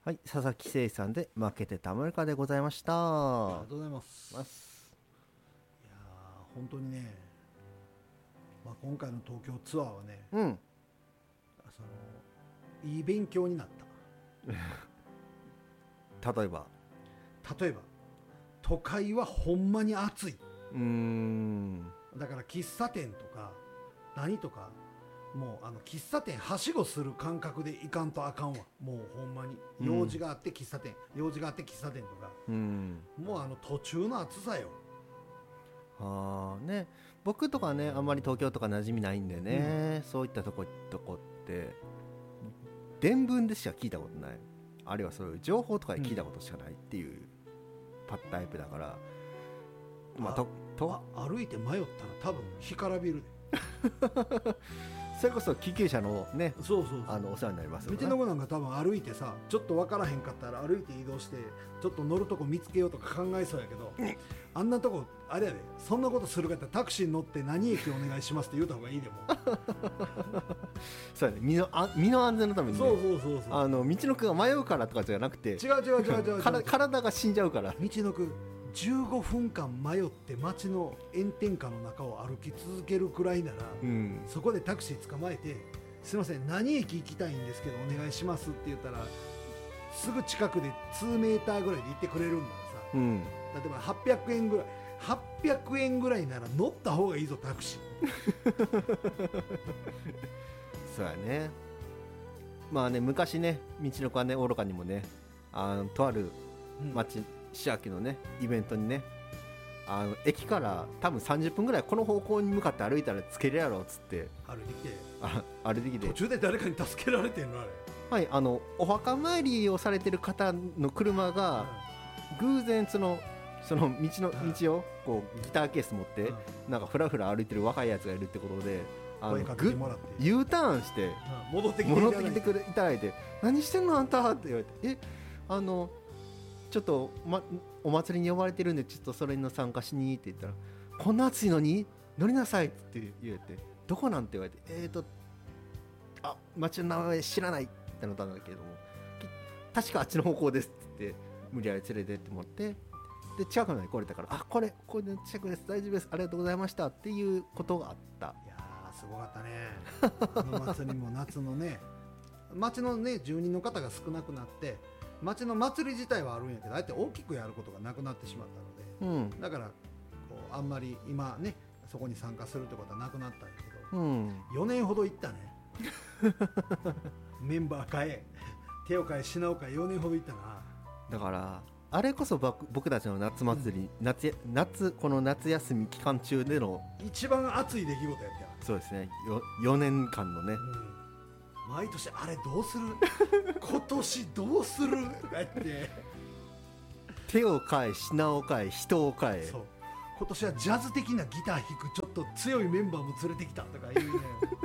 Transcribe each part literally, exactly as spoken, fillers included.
はい、佐々木誠さんで負けてたまるかでございました。 ありがとうございます。 ますいやー本当にね、まあ、今回の東京ツアーはね、 うん。 そのいい勉強になった。 例えば。 例えば都会はほんまに暑い。 うーん。 だから喫茶店とか何とか、もうあの喫茶店はしごする感覚で行かんとあかんわ。もうほんまに用事があって喫茶店、用事があって喫茶店とか、 うん。 もうあの途中の暑さよ。 ああね、僕とかね、あんまり東京とか馴染みないんでね、うん、そういったとことこって伝聞でしか聞いたことない、あるいはそういう情報とかで聞いたことしかないっていうパッタイプだから、 うん、まあ、とと歩いて迷ったら多分干からびるでそれこそ救急車のね、 そうそうそう、 あのお世話になりますよね。 道の子なんか多分歩いてさ、ちょっと分からへんかったら歩いて移動してちょっと乗るとこ見つけようとか考えそうやけど、うん、あんなとこあれやで、そんなことするかったらタクシーに乗って何駅お願いしますって言うた方がいいでもそうやね、身のあ身の安全のためにね、 そうそうそうそう、 あの道の区が迷うからとかじゃなくて、違う違う違う違う違う体が死んじゃうから。 道の区じゅうごふんかん迷って街の炎天下の中を歩き続けるくらいなら、うん、そこでタクシー捕まえて、すいません何駅行きたいんですけどお願いしますって言ったら、すぐ近くでにメーターぐらいで行ってくれるんだからさ、うん、例えばはっぴゃくえんぐらいはっぴゃくえんぐらいなら乗った方がいいぞタクシーそうやね。まあね、昔ね、道の子はね、愚かにもね、あのとある町、うん、市秋のねイベントにね、あの駅から多分さんじゅっぷんぐらいこの方向に向かって歩いたらつけるやろっつって歩いてきて、 あ歩いてきて、 途中で誰かに助けられてんのあれ。 はい、あのお墓参りをされてる方の車が、うん、偶然そのその道の道をこうギターケース持って、うん、なんかフラフラ歩いてる若いやつがいるってことで、あのグ U ターンして、うん、 戻ってきて戻ってきてくれいただいて、何してんのあんたって言われて、えあのちょっと、ま、お祭りに呼ばれてるんでちょっとそれの参加しにって言ったら、こんな暑いのに乗りなさいって言われて、どこなんて言われて、えーとあ町の名前知らないってなったんだけども、確かあっちの方向ですって言って無理やり連れてってもらって、で近くまで来れたから、あこれこれの近くです、大丈夫です、ありがとうございましたっていうことがあった。 いやーすごかったねあの祭りも夏のね町のね住人の方が少なくなって町の祭り自体はあるんやけど、あえて大きくやることがなくなってしまったので、うん、だからこうあんまり今ねそこに参加するってことはなくなったんやけど、うん、よねんほど行ったねメンバー変え手を変え品を変えよねんほど行ったな。 だからあれこそ僕、僕たちの夏祭り、うん、夏, 夏この夏休み期間中での一番熱い出来事やったよ。 そうですね、 よ, よねんかんのね、 うん、毎年あれどうする今年どうするって手を変え品を変え人を変え、 そう今年はジャズ的なギター弾くちょっと強いメンバーも連れてきたとかいうね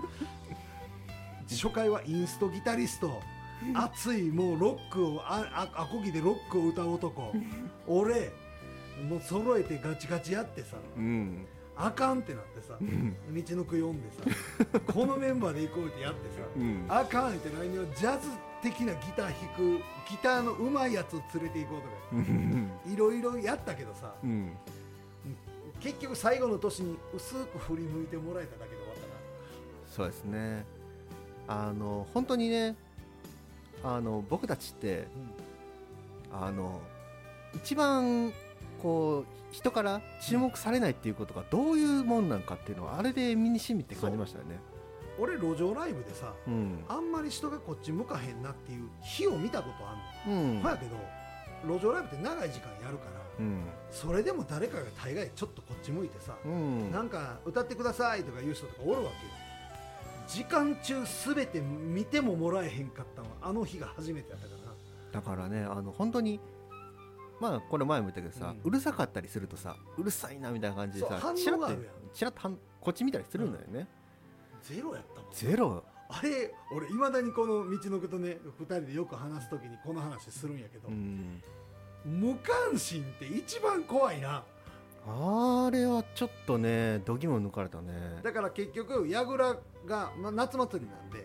初回はインストギタリスト、熱いもうロックをああアコギでロックを歌う男俺もう揃えてガチガチやってさ、うん、あかんってなってさ、うん、道の句読んでさこのメンバーで行こうってやってさ、うん、あかんって来年はジャズ的なギター弾くギターの上手いやつを連れて行こうとかいろいろやったけどさ、うん、結局最後の年に薄く振り向いてもらえただけで終わったな。 そうですね、あの本当にね、あの僕たちって、うん、あの一番こう人から注目されないっていうことがどういうもんなんかっていうのはあれで身に染みて感じましたよね。 俺路上ライブでさ、うん、あんまり人がこっち向かへんなっていう日を見たことあるの、うん、ほやけど路上ライブって長い時間やるから、うん、それでも誰かが大概ちょっとこっち向いてさ、うん、なんか歌ってくださいとか言う人とかおるわけよ。時間中すべて見てももらえへんかったのはあの日が初めてやったから。 だからね、あの本当にまあこれ前も言ったけどさ、うん、うるさかったりするとさ、うるさいなみたいな感じでさ、チラッとチラッとこっち見たりするんだよね、 うん、ゼロやったもん。 ゼロ。 あれ俺いまだにこの道のことねふたりでよく話すときにこの話するんやけど、うん、無関心って一番怖いな。 あれはちょっとね度肝抜かれたね。 だから結局櫓が、まあ、夏祭りなんで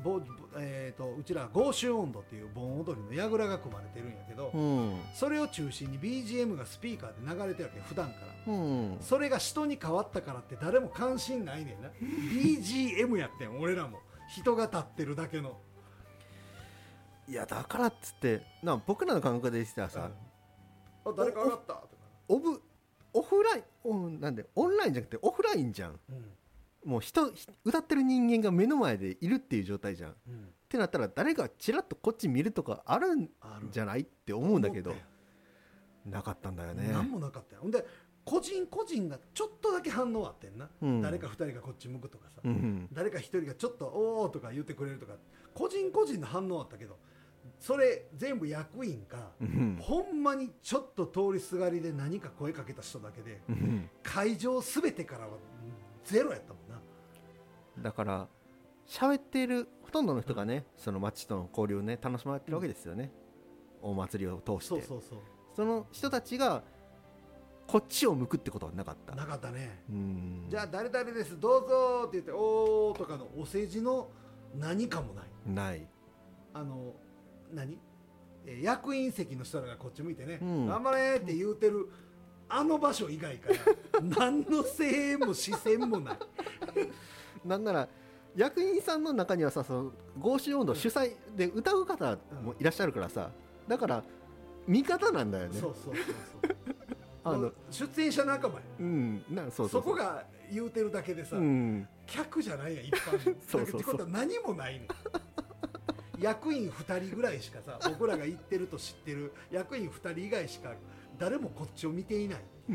ぼぼえー、とうちら合衆音頭っていう盆踊りの櫓が組まれてるんやけど、 うん、 それを中心に ビージーエム がスピーカーで流れてるわけ普段から、 うん、 それが人に変わったからって誰も関心ないねんなビージーエム やってん俺らも人が立ってるだけの。 いやだからっつってな僕らの感覚でしたらさ、 うん、あ誰か上がったとかオブオフラインおなんでオンラインじゃなくてオフラインじゃん、 うん、 もう人歌ってる人間が目の前でいるっていう状態じゃん、うん、ってなったら誰かチラッとこっち見るとかあるんじゃないって思うんだけどなかったんだよね。 何もなかったよ。ほんで個人個人がちょっとだけ反応あってんな、うん、誰かふたりがこっち向くとかさ、うん、誰かひとりがちょっとおーとか言ってくれるとか個人個人の反応あったけどそれ全部役員か、うん、ほんまにちょっと通りすがりで何か声かけた人だけで、うん、会場すべてからはゼロやったもんな。 だから喋っているほとんどの人がね、うん、その街との交流をね楽しまれてるわけですよね、うん、お祭りを通して。 そうそうそう。 その人たちがこっちを向くってことはなかったなかったね。 うん、 じゃあ誰々ですどうぞって言っておーとかのお世辞の何かもないないあの何役員席の人らがこっち向いてね、うん、頑張れって言うてるあの場所以外から何の声援も視線もないなんなら役員さんの中にはさその合衆音頭主催で歌う方もいらっしゃるからさ、だから味方なんだよね。 そうそうそうそうあの出演者仲間や、 うん、なそうそうそうそこが言うてるだけでさ、うん、客じゃないや一般人そうそうそうってことは何もないねん役員ふたりぐらいしかさ僕らが言ってると知ってる役員ふたり以外しか誰もこっちを見ていない。うん、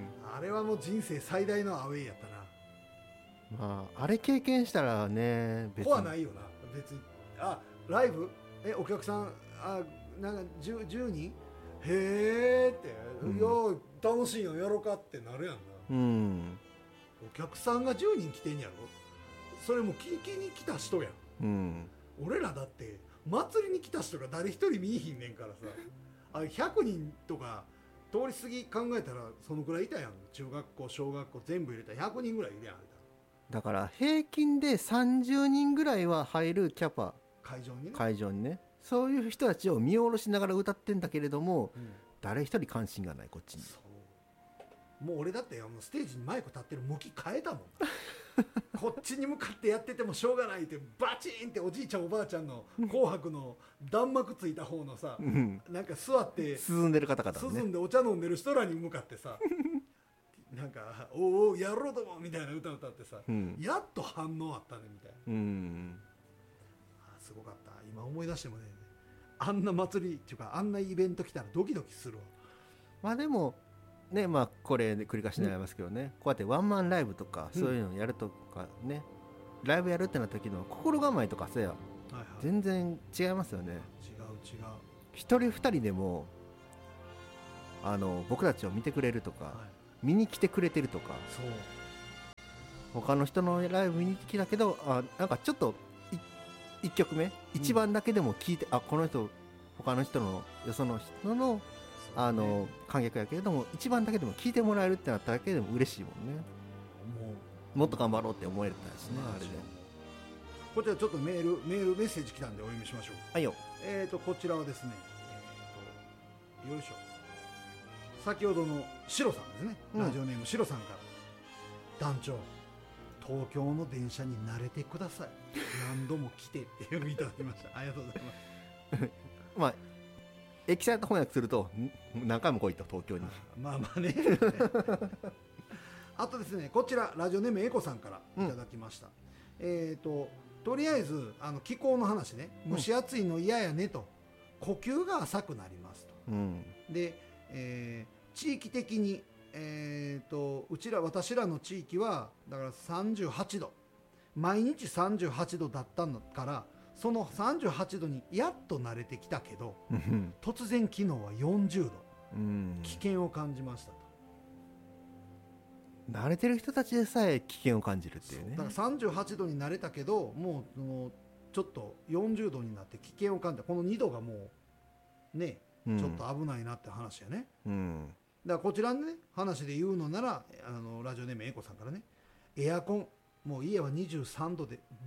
あれはもう人生最大のアウェイやったな。まああれ経験したらね別に怖ないよな別に。あライブえお客さんあなんか 10, じゅうにんへーって、うん、いや楽しいよやろかってなるやんな、うん、お客さんがじゅうにん来てんやろそれも聞きに来た人やん、うん、俺らだって祭りに来た人が誰一人見えひんねんからさあれひゃくにんとか通り過ぎ考えたらそのくらいいたやん。中学校小学校全部入れたらひゃくにんぐらいいるやん。 だから平均でさんじゅうにんぐらいは入るキャパ会場にね会場にねそういう人たちを見下ろしながら歌ってんだけれども、うん、誰一人関心がないこっちに。 そうもう俺だってもうステージにマイク立ってる向き変えたもんこっちに向かってやっててもしょうがないってバチンっておじいちゃんおばあちゃんの紅白の弾幕ついた方のさ、うん、なんか座って涼んでる方々ね涼んでお茶飲んでる人らに向かってさなんかおおやろうどもみたいな歌歌ってさ、うん、やっと反応あったねみたいな、うん、あすごかった。今思い出してもねあんな祭りっていうかあんなイベント来たらドキドキするわ。 まあでもねまあこれ繰り返しになりますけどね、うん、こうやってワンマンライブとかそういうのやるとかね、うん、ライブやるってなった時の心構えとかさや、はいはい、全然違いますよね。違う違う一人二人でもあの僕たちを見てくれるとか、はい、見に来てくれてるとかそう他の人のライブ見に来たけどあなんかちょっといっきょくめ、うん、いちばんだけでも聞いてあこの人他の人のよその人のあの観客やけれどもいちばんだけでも聞いてもらえるってなっただけでも嬉しいもんね。もうもっと頑張ろうって思えたしね、あれで。 こちらちょっとメールメールメッセージ来たんでお読みしましょう。 はいよ。 えーとこちらはですね、えー、とよいしょ先ほどのシロさんですね、うん、ラジオネームシロさんから団長東京の電車に慣れてください何度も来てっていうのをいただきましたありがとうございますまあエキサイト翻訳すると何回も来いと東京にまあまあねあとですねこちらラジオネームエコさんからいただきました、うん、えーととりあえずあの気候の話ね、蒸し暑いの嫌やねと呼吸が浅くなりますと、うん、で、えー、地域的にえー、とうちら私らの地域はだからさんじゅうはちど毎日さんじゅうはちどだったのからそのさんじゅうはちどにやっと慣れてきたけど突然昨日はよんじゅうど、うん、危険を感じましたと。 慣れてる人たちでさえ危険を感じるっていうね。 だからさんじゅうはちどに慣れたけどもう、もうちょっとよんじゅうどになって危険を感じた。このにどがもうね、うん、ちょっと危ないなって話やね、うんだからこちらの、ね、話で言うのならあのラジオネームエイコさんからねエアコンもう家はにじゅうさんどでずっ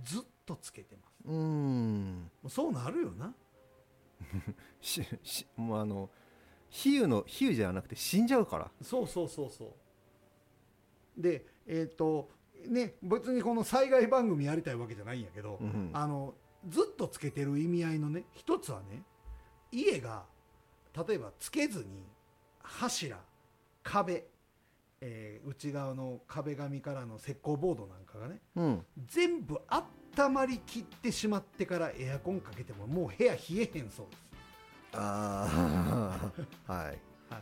とつけてます。 うーんもうそうなるよな。 ししもうあの比喩の比喩じゃなくて死んじゃうから。 そうそうそうそうでえっ、とね別にこの災害番組やりたいわけじゃないんやけど、 うん、 あのずっとつけてる意味合いのね一つはね、家が例えばつけずに柱壁、えー内側の壁紙からの石膏ボードなんかがねうん、 全部温まりきってしまってからエアコンかけてももう部屋冷えへんそうです。 ああはい、 はい、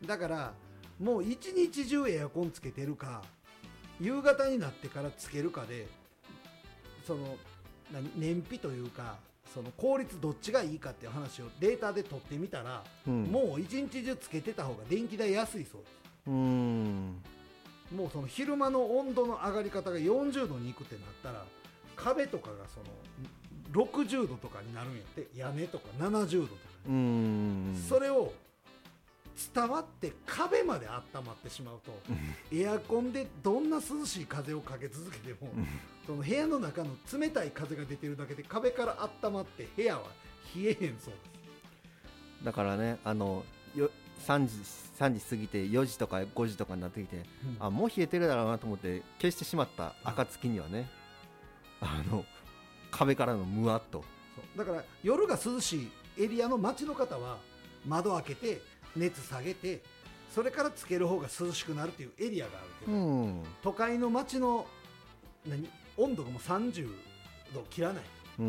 だからもう一日中エアコンつけてるか夕方になってからつけるかでその何燃費というかその効率どっちがいいかっていう話をデータで取ってみたら、 うん、 もう一日中つけてた方が電気代安いそうです。 うーんもうその昼間の温度の上がり方がよんじゅうどに行くってなったら壁とかがそのろくじゅうどとかになるんやって、屋根とかななじゅうどとか、 うーんそれを伝わって壁まで温まってしまうとエアコンでどんな涼しい風をかけ続けてもその部屋の中の冷たい風が出てるだけで壁から温まって部屋は冷えへんそうです。 だからねあのよさんじさんじ過ぎてよじとかごじとかになってきて、うん、あもう冷えてるだろうなと思って消してしまった暁にはね、うん、あの壁からのムワっとそうだから夜が涼しいエリアの街の方は窓開けて熱下げてそれからつける方が涼しくなるっていうエリアがあるけど、うん、都会の街の何温度がもうさんじゅうど切らない、うん、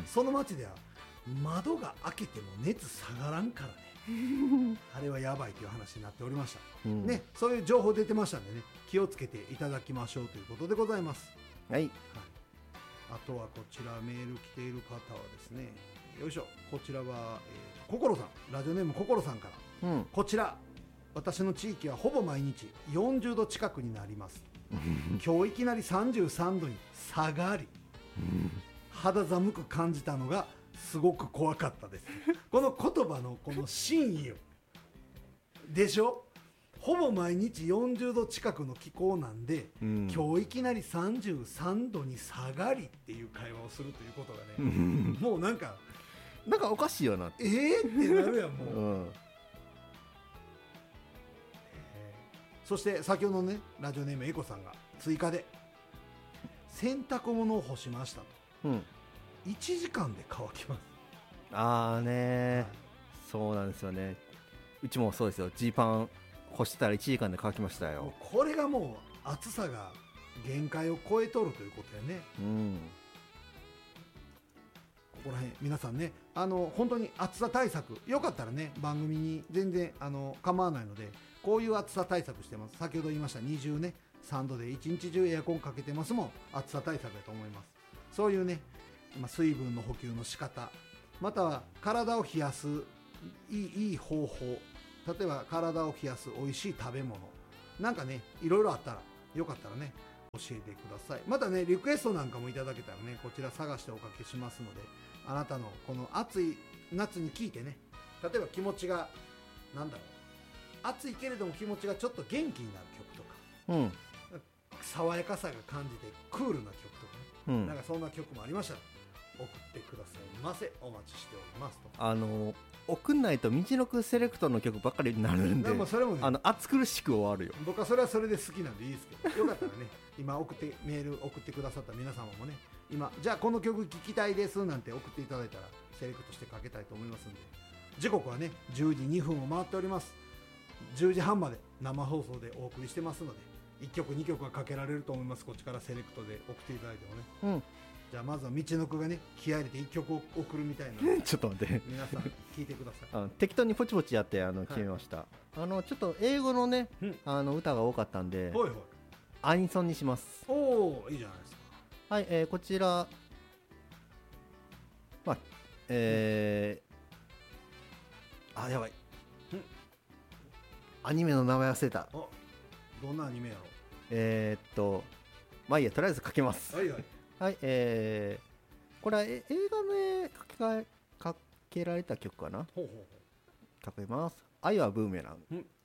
その街では窓が開けても熱下がらんからねあれはやばいという話になっておりました、うんね、そういう情報出てましたんでね気をつけていただきましょうということでございます。 はい、はい、 あとはこちらメール来ている方はですねよいしょこちらは、えー、心さんラジオネーム心さんから、うん、こちら私の地域はほぼ毎日よんじゅうど近くになります今日いきなりさんじゅうさんどに下がり、うん、肌寒く感じたのがすごく怖かったですこの言葉のこの真意をでしょ。ほぼ毎日よんじゅうど近くの気候なんで、うん、今日いきなりさんじゅうさんどに下がりっていう会話をするということがね、うん、もうなんかなんかおかしいよなえーってなるやんもう、うん、そして先ほどねラジオネームエコさんが追加で洗濯物を干しましたと、うん、いちじかんで乾きます。 あーねー、はい、そうなんですよね。うちもそうですよ。ジーパン干したらいちじかんで乾きましたよ。 これがもう暑さが限界を超えとるということやね、うん、ここら辺皆さんねあの本当に暑さ対策よかったらね番組に全然あの構わないのでこういう暑さ対策してます。先ほど言いましたにじゅうさんどで一日中エアコンかけてますもん暑さ対策だと思います。そういうね水分の補給の仕方または体を冷やすいい、いい方法例えば体を冷やす美味しい食べ物なんかねいろいろあったらよかったらね教えてください。またねリクエストなんかもいただけたらねこちら探しておかけしますのであなたのこの暑い夏に聞いてね例えば気持ちがなんだろう暑いけれども気持ちがちょっと元気になる曲とか、うん、爽やかさが感じてクールな曲とかね、うん、なんかそんな曲もありましたら送ってくださいませ。お待ちしておりますと。 あの送んないと道のくセレクトの曲ばっかりになるんででもそれも、ね、あの暑苦しく終わるよ。 僕はそれはそれで好きなんでいいですけどよかったらね今送ってメール送ってくださった皆様もね今じゃあこの曲聴きたいですなんて送っていただいたらセレクトしてかけたいと思いますんで時刻はねじゅうじにふんを回っております。じゅうじはんまで生放送でお送りしてますのでいっきょくにきょくはかけられると思います。こっちからセレクトで送っていただいてもね、うん、じゃあまずは道のくがね気合い入れていっきょくを送るみたいなちょっと待って皆さん聞いてくださいあ適当にポチポチやってあの決めました、はい、あのちょっと英語のね、うん、あの歌が多かったんでほいほいアニソンにします。 おおいいじゃないですか。 はい、えー、こちらまあえー、あやばいアニメの名前忘れた。 どんなアニメやろ。 えー、っとまあいいやとりあえず書けます。 はいはい、 はい、えー、これは映画で書けかかけられた曲かな。ほうほうほう。書けます。愛はブーメラン。